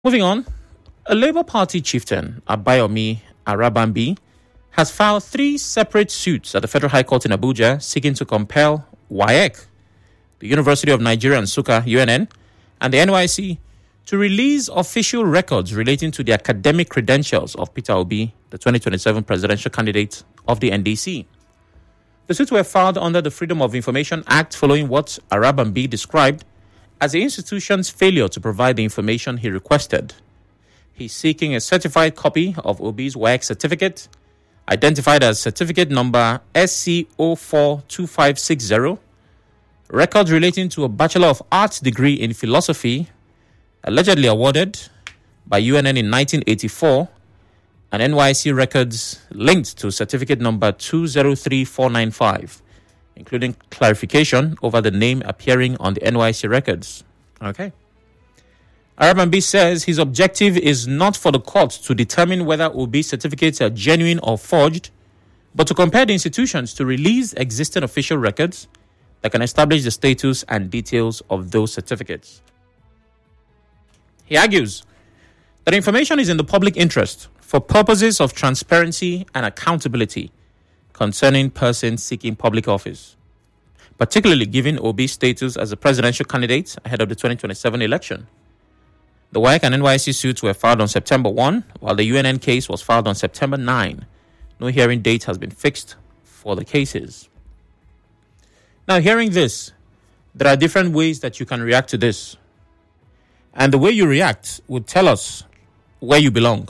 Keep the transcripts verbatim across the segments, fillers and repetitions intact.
Moving on, a Labour Party chieftain, Abayomi Arabambi, has filed three separate suits at the Federal High Court in Abuja seeking to compel W A E C, the University of Nigeria Nsukka U N N, and the N Y S C to release official records relating to the academic credentials of Peter Obi, the twenty twenty-seven presidential candidate of the N D C. The suits were filed under the Freedom of Information Act following what Arabambi described as the institution's failure to provide the information he requested. He's seeking a certified copy of Obi's W A E C certificate, identified as certificate number S C zero four two five six zero, records relating to a Bachelor of Arts degree in philosophy, allegedly awarded by U N N in nineteen eighty-four, and N Y S C records linked to certificate number two zero three four nine five, including clarification over the name appearing on the N Y S C records. Okay. Arabambi says his objective is not for the court to determine whether Obi certificates are genuine or forged, but to compel the institutions to release existing official records that can establish the status and details of those certificates. He argues that information is in the public interest for purposes of transparency and accountability concerning persons seeking public office, particularly given Obi's status as a presidential candidate ahead of the twenty twenty-seven election. The W A E C and N Y S C suits were filed on September first, while the U N N case was filed on September ninth. No hearing date has been fixed for the cases. Now, hearing this, there are different ways that you can react to this. And the way you react would tell us where you belong.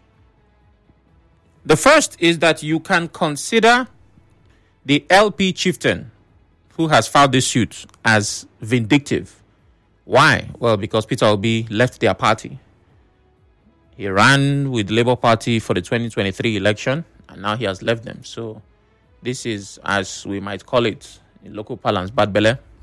The first is that you can consider the L P chieftain who has filed this suit as vindictive. Why? Well, because Peter Obi left their party. He ran with the Labour Party for the twenty twenty-three election, and now he has left them. So this is, as we might call it in local parlance, bad belle.